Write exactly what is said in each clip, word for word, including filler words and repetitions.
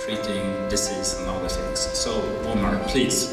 treating disease and other things. So, Omar, please.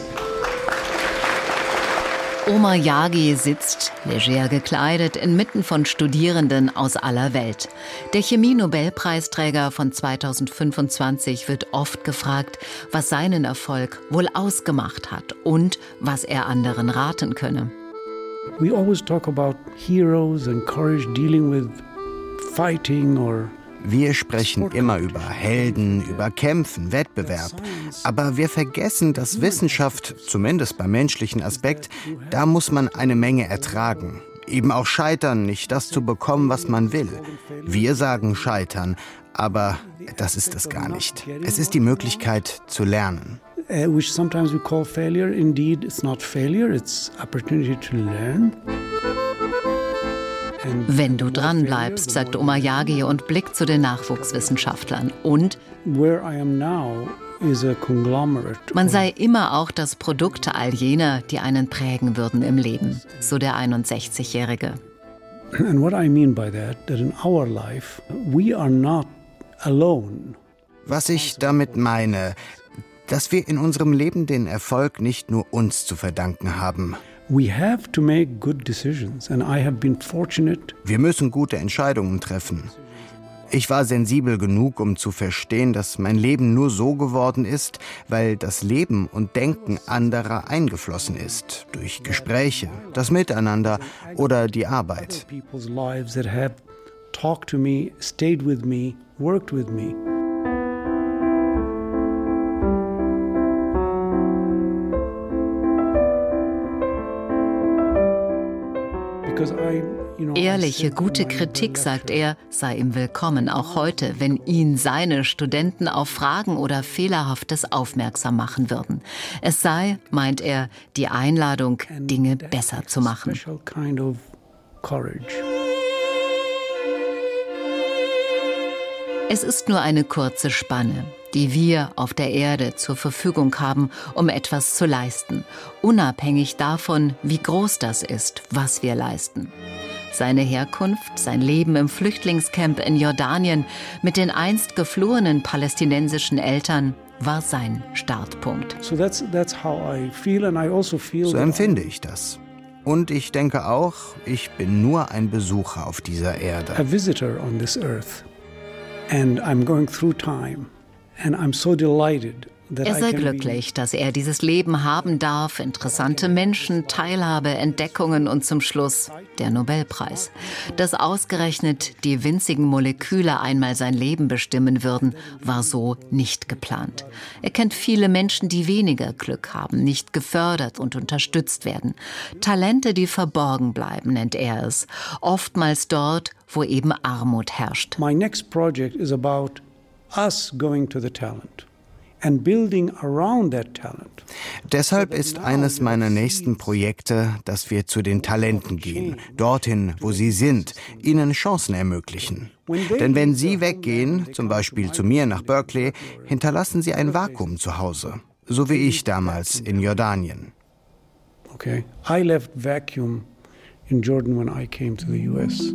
Omar Yaghi sitzt, leger gekleidet, inmitten von Studierenden aus aller Welt. Der Chemie-Nobelpreisträger von zweitausendfünfundzwanzig wird oft gefragt, was seinen Erfolg wohl ausgemacht hat und was er anderen raten könne. We always talk about heroes and courage dealing with fighting or Wir sprechen immer über Helden, über Kämpfen, Wettbewerb. Aber wir vergessen, dass Wissenschaft, zumindest beim menschlichen Aspekt, da muss man eine Menge ertragen. Eben auch scheitern, nicht das zu bekommen, was man will. Wir sagen scheitern, aber das ist es gar nicht. Es ist die Möglichkeit zu lernen. Which sometimes we call failure. Indeed, it's not failure, it's opportunity to learn. Wenn du dranbleibst, sagt Omar Yaghi und blickt zu den Nachwuchswissenschaftlern. Und man sei immer auch das Produkt all jener, die einen prägen würden im Leben, so der einundsechzigjährige. And what I mean by that, that in our life we are not alone. Was ich damit meine, dass wir in unserem Leben den Erfolg nicht nur uns zu verdanken haben. We have to make good decisions, and I have been fortunate. Wir müssen gute Entscheidungen treffen. Ich war sensibel genug, um zu verstehen, dass mein Leben nur so geworden ist, weil das Leben und Denken anderer eingeflossen ist. Durch Gespräche, das Miteinander oder die Arbeit. People's lives that have talked to me, stayed with me, worked with me. Ehrliche, gute Kritik, sagt er, sei ihm willkommen, auch heute, wenn ihn seine Studenten auf Fragen oder Fehlerhaftes aufmerksam machen würden. Es sei, meint er, die Einladung, Dinge besser zu machen. Es ist nur eine kurze Spanne, die wir auf der Erde zur Verfügung haben, um etwas zu leisten, unabhängig davon, wie groß das ist, was wir leisten. Seine Herkunft, sein Leben im Flüchtlingscamp in Jordanien mit den einst geflohenen palästinensischen Eltern war sein Startpunkt. So that's, that's how I feel, and I also feel so empfinde ich das. Und ich denke auch, ich bin nur ein Besucher auf dieser Erde. A visitor on this earth. And I'm going through time. And I'm so delighted. Er sei glücklich, dass er dieses Leben haben darf, interessante Menschen, Teilhabe, Entdeckungen und zum Schluss der Nobelpreis. Dass ausgerechnet die winzigen Moleküle einmal sein Leben bestimmen würden, war so nicht geplant. Er kennt viele Menschen, die weniger Glück haben, nicht gefördert und unterstützt werden. Talente, die verborgen bleiben, nennt er es. Oftmals dort, wo eben Armut herrscht. My next project is about us going to the talent. And building around that talent. Deshalb ist eines meiner nächsten Projekte, dass wir zu den Talenten gehen, dorthin, wo sie sind, ihnen Chancen ermöglichen. Denn wenn sie weggehen, zum Beispiel zu mir nach Berkeley, hinterlassen sie ein Vakuum zu Hause, so wie ich damals in Jordanien. Okay, I left vacuum in Jordan when I came to the U S.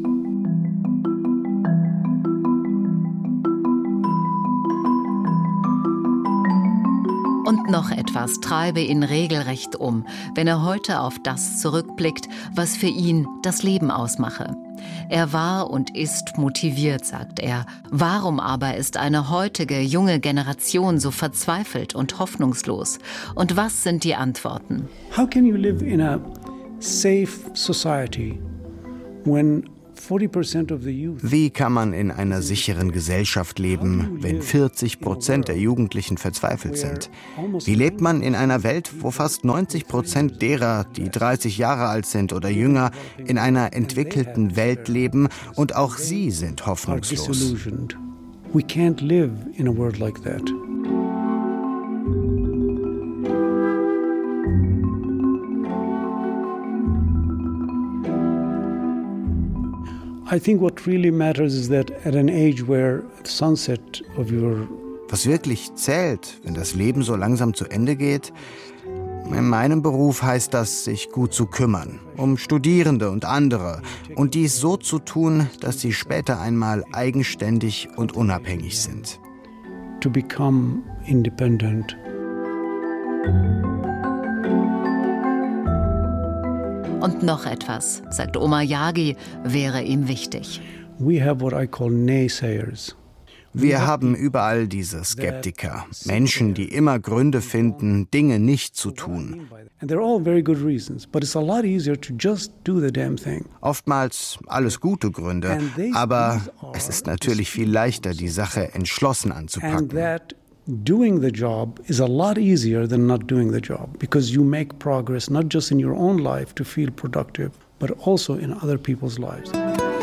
Und noch etwas treibe ihn regelrecht um, wenn er heute auf das zurückblickt, was für ihn das Leben ausmache. Er war und ist motiviert, sagt er. Warum aber ist eine heutige, junge Generation so verzweifelt und hoffnungslos? Und was sind die Antworten? How can you live in a safe society when Wie kann man in einer sicheren Gesellschaft leben, wenn vierzig Prozent der Jugendlichen verzweifelt sind? Wie lebt man in einer Welt, wo fast neunzig Prozent derer, die dreißig Jahre alt sind oder jünger, in einer entwickelten Welt leben und auch sie sind hoffnungslos? We can't live in a world like that. I think what really matters is that at an age where the sunset of your Was wirklich zählt, wenn das Leben so langsam zu Ende geht, in meinem Beruf heißt das, sich gut zu kümmern, um Studierende und andere und dies so zu tun, dass sie später einmal eigenständig und unabhängig sind. to become independent. Und noch etwas, sagt Omar Yaghi, wäre ihm wichtig. We have what I call naysayers. Wir haben überall diese Skeptiker, Menschen, die immer Gründe finden, Dinge nicht zu tun. Oftmals alles gute Gründe, aber es ist natürlich viel leichter, die Sache entschlossen anzupacken. Doing the job is a lot easier than not doing the job, because you make progress not just in your own life to feel productive, but also in other people's lives.